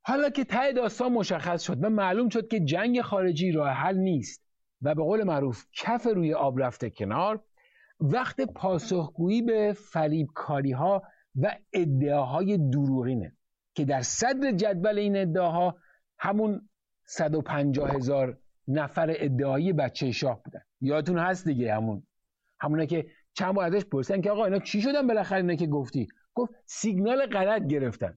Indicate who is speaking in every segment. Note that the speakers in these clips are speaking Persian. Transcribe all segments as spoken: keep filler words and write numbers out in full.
Speaker 1: حالا که ته داستان مشخص شد و معلوم شد که جنگ خارجی راه حل نیست و به قول معروف کف روی آب رفته کنار، وقت پاسخگویی به فریبکاری ها و ادعاهای دروغینه که در صدر جدول این ادعاها همون صد و پنجاه هزار نفر ادعایی بچه شاه بودن. یادتون هست دیگه، همون همونه که چند بار ازش پرسیدن که آقا اینا چی شدن بالاخره اینا که گفتی؟ گفت سیگنال غلط گرفتن.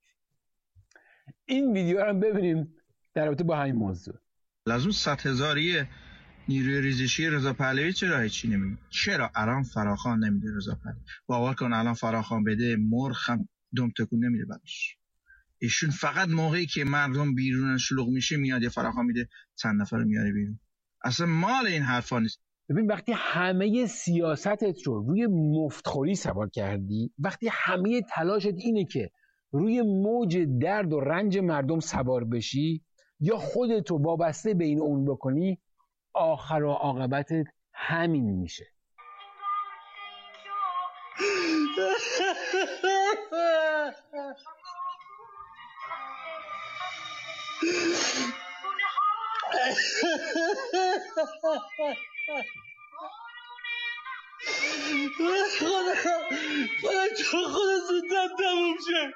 Speaker 1: این ویدیو رو هم ببینیم در رابطه با همین موضوع.
Speaker 2: از اون صد هزاری نیروی ریزشی رضا پهلوی چرا هیچی نمیگه؟ چرا الان فراخوان نمیده رضا پهلوی؟ باور کن الان فراخوان بده مرغ هم دم تکون نمیده براش. ایشون فقط موقعی که مردم بیرون شلوغ میشه میاد یه فراخوان میده چند نفر میاره بیرون. اصلا مال این حرفا نیست.
Speaker 1: ببین وقتی همه سیاستت رو روی مفتخوری سوار کردی، وقتی همه تلاشت اینه که روی موج درد و رنج مردم سوار بشی یا خودتو وابسته به این اون بکنی، آخر و عاقبتت همین میشه.
Speaker 3: خدا خدا چه خدا زودتر تموم شه.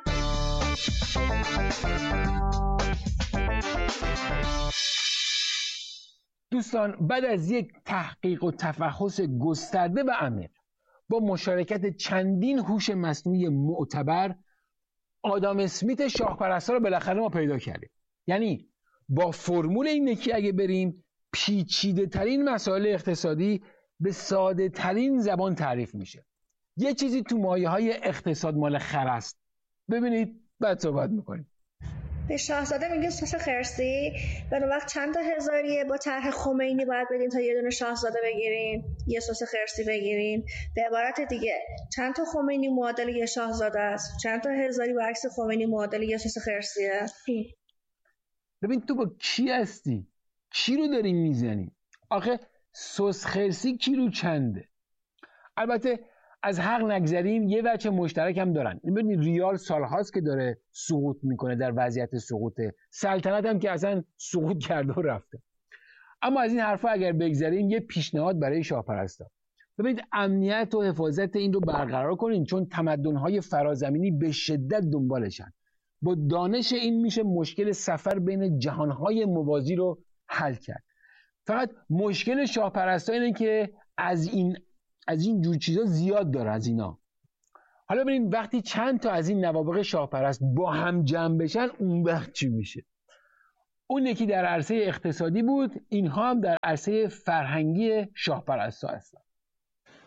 Speaker 1: دوستان، بعد از یک تحقیق و تفحص گسترده و عمیق با مشارکت چندین هوش مصنوعی معتبر، آدام اسمیت شاهپرست‌ها رو بالاخره ما پیدا کردیم. یعنی با فرمول اینه که اگه بریم پیچیده ترین مسائل اقتصادی به ساده ترین زبان تعریف میشه. یه چیزی تو مایه های اقتصاد مال خر است. ببینید بعد صحبت میکنیم.
Speaker 4: به شاهزاده میگه سس خرسی، به وقت چند تا هزاریه با طرح خمینی باید بدین تا یه دونه شاهزاده بگیرین، یه سس خرسی بگیرین. به عبارت دیگه چند تا خمینی معادل یه شاهزاده است، چند تا هزاری برعکس خمینی معادل یه سس خرسیه.
Speaker 1: ببین تو با کی هستی؟ کی رو داری میزنی؟ آخه سس خرسی کیلو چنده؟ البته از حق نگذریم، یه وجه مشترک هم دارن. ببینید ریال سالهاست که داره سقوط میکنه، در وضعیت سقوطه. سلطنت هم که اصلا سقوط کرده و رفته. اما از این حرفا اگر بگذریم، یه پیشنهاد برای شاهپرستا. ببینید امنیت و حفاظت این رو برقرار کنین، چون تمدن‌های فرازمینی به شدت دنبالشن. با دانش این میشه مشکل سفر بین جهان‌های موازی رو حل کرد. فقط مشکل شاهپرستا اینه که از این از این جور چیزا زیاد داره از اینا. حالا ببینید وقتی چند تا از این نوابغ شاهپرست با هم جمع بشن، اون وقت چی میشه؟ اون یکی در عرصه اقتصادی بود، اینها هم در عرصه فرهنگی شاهپرستا هستن.